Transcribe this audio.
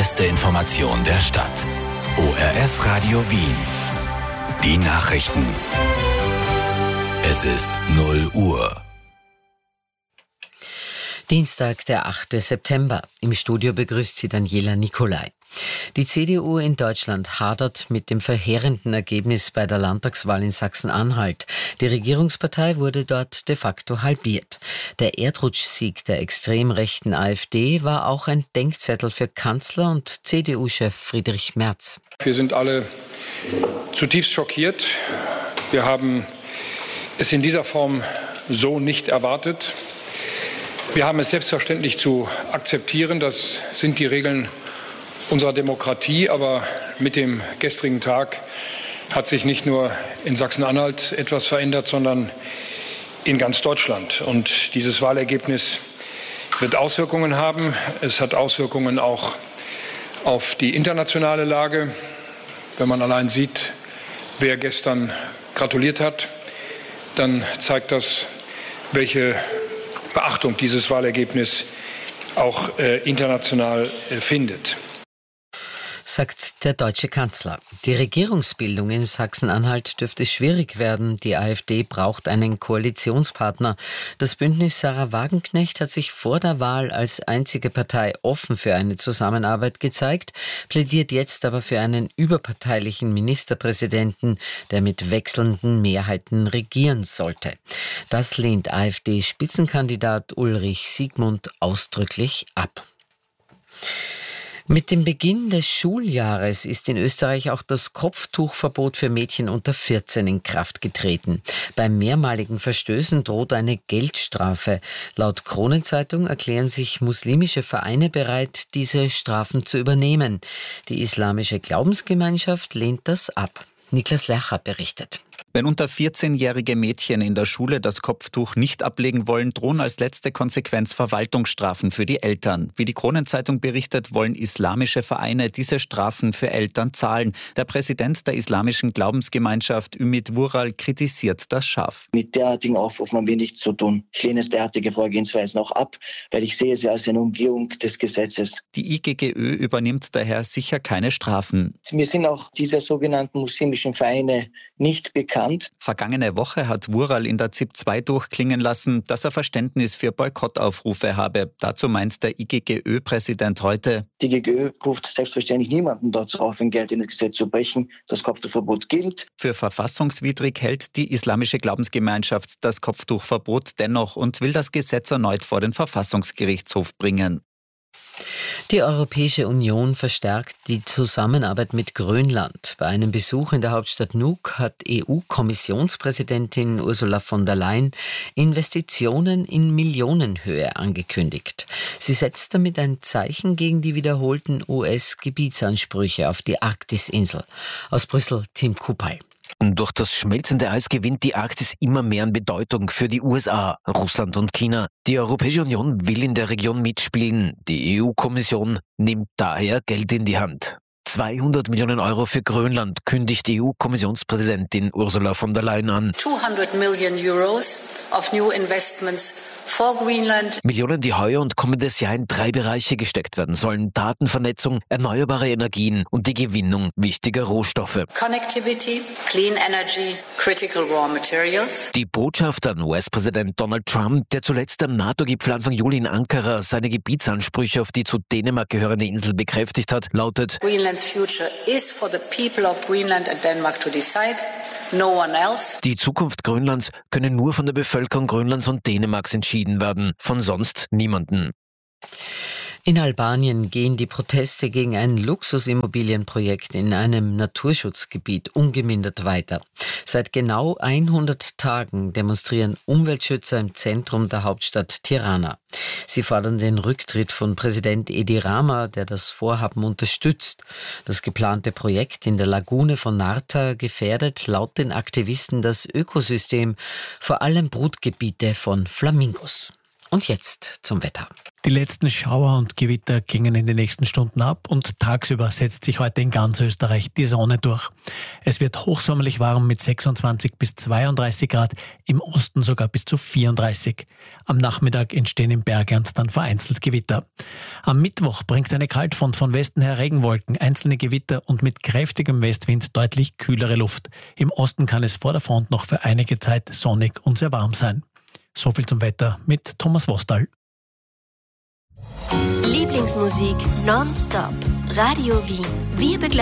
beste Information der Stadt. ORF Radio Wien. Die Nachrichten. Es ist 0 Uhr. Dienstag, der 8. September. Im Studio begrüßt sie Daniela Nicolai. Die CDU in Deutschland hadert mit dem verheerenden Ergebnis bei der Landtagswahl in Sachsen-Anhalt. Die Regierungspartei wurde dort de facto halbiert. Der Erdrutschsieg der extrem rechten AfD war auch ein Denkzettel für Kanzler und CDU-Chef Friedrich Merz. Wir sind alle zutiefst schockiert. Wir haben es in dieser Form so nicht erwartet. Wir haben es selbstverständlich zu akzeptieren. Das sind die Regeln unserer Demokratie. Aber mit dem gestrigen Tag hat sich nicht nur in Sachsen-Anhalt etwas verändert, sondern in ganz Deutschland. Und dieses Wahlergebnis wird Auswirkungen haben. Es hat Auswirkungen auch auf die internationale Lage. Wenn man allein sieht, wer gestern gratuliert hat, dann zeigt das, welche Beachtung dieses Wahlergebnis auch international findet. Sagt der deutsche Kanzler. Die Regierungsbildung in Sachsen-Anhalt dürfte schwierig werden. Die AfD braucht einen Koalitionspartner. Das Bündnis Sarah Wagenknecht hat sich vor der Wahl als einzige Partei offen für eine Zusammenarbeit gezeigt, plädiert jetzt aber für einen überparteilichen Ministerpräsidenten, der mit wechselnden Mehrheiten regieren sollte. Das lehnt AfD-Spitzenkandidat Ulrich Siegmund ausdrücklich ab. Mit dem Beginn des Schuljahres ist in Österreich auch das Kopftuchverbot für Mädchen unter 14 in Kraft getreten. Bei mehrmaligen Verstößen droht eine Geldstrafe. Laut Kronenzeitung erklären sich muslimische Vereine bereit, diese Strafen zu übernehmen. Die islamische Glaubensgemeinschaft lehnt das ab. Niklas Lercher berichtet. Wenn unter 14-jährige Mädchen in der Schule das Kopftuch nicht ablegen wollen, drohen als letzte Konsequenz Verwaltungsstrafen für die Eltern. Wie die Kronenzeitung berichtet, wollen islamische Vereine diese Strafen für Eltern zahlen. Der Präsident der islamischen Glaubensgemeinschaft, Ümit Vural, kritisiert das scharf. Mit derartigen Aufrufen haben wir nichts zu tun. Ich lehne derartige Vorgehensweisen auch ab, weil ich sehe sie als eine Umgehung des Gesetzes. Die IGGÖ übernimmt daher sicher keine Strafen. Mir sind auch diese sogenannten muslimischen Vereine nicht bekannt. Vergangene Woche hat Vural in der ZIP 2 durchklingen lassen, dass er Verständnis für Boykottaufrufe habe. Dazu meint der IGGÖ-Präsident heute: Die IGGÖ ruft selbstverständlich niemanden dazu auf, ein geltendes Gesetz zu brechen. Das Kopftuchverbot gilt. Für verfassungswidrig hält die islamische Glaubensgemeinschaft das Kopftuchverbot dennoch und will das Gesetz erneut vor den Verfassungsgerichtshof bringen. Die Europäische Union verstärkt die Zusammenarbeit mit Grönland. Bei einem Besuch in der Hauptstadt Nuuk hat EU-Kommissionspräsidentin Ursula von der Leyen Investitionen in Millionenhöhe angekündigt. Sie setzt damit ein Zeichen gegen die wiederholten US-Gebietsansprüche auf die Arktisinsel. Aus Brüssel, Tim Kupal. Durch das schmelzende Eis gewinnt die Arktis immer mehr an Bedeutung für die USA, Russland und China. Die Europäische Union will in der Region mitspielen. Die EU-Kommission nimmt daher Geld in die Hand. 200 Millionen Euro für Grönland kündigt EU-Kommissionspräsidentin Ursula von der Leyen an. 200 Million Euros of new investments for Greenland. Millionen, die heuer und kommendes Jahr in 3 Bereiche gesteckt werden sollen: Datenvernetzung, erneuerbare Energien und die Gewinnung wichtiger Rohstoffe. Connectivity, clean energy, critical raw materials. Die Botschaft an US-Präsident Donald Trump, der zuletzt am NATO-Gipfel Anfang Juli in Ankara seine Gebietsansprüche auf die zu Dänemark gehörende Insel bekräftigt hat, lautet: Greenland's future is for the people of Greenland and Denmark to decide. No one else. Die Zukunft Grönlands könne nur von der Bevölkerung Grönlands und Dänemarks entschieden werden, von sonst niemanden. In Albanien gehen die Proteste gegen ein Luxusimmobilienprojekt in einem Naturschutzgebiet ungemindert weiter. Seit genau 100 Tagen demonstrieren Umweltschützer im Zentrum der Hauptstadt Tirana. Sie fordern den Rücktritt von Präsident Edi Rama, der das Vorhaben unterstützt. Das geplante Projekt in der Lagune von Narta gefährdet laut den Aktivisten das Ökosystem, vor allem Brutgebiete von Flamingos. Und jetzt zum Wetter. Die letzten Schauer und Gewitter klingen in den nächsten Stunden ab und tagsüber setzt sich heute in ganz Österreich die Sonne durch. Es wird hochsommerlich warm mit 26 bis 32 Grad, im Osten sogar bis zu 34. Am Nachmittag entstehen im Bergland dann vereinzelt Gewitter. Am Mittwoch bringt eine Kaltfront von Westen her Regenwolken, einzelne Gewitter und mit kräftigem Westwind deutlich kühlere Luft. Im Osten kann es vor der Front noch für einige Zeit sonnig und sehr warm sein. So viel zum Wetter mit Thomas Wostal. Lieblingsmusik nonstop. Radio Wien. Wir begleiten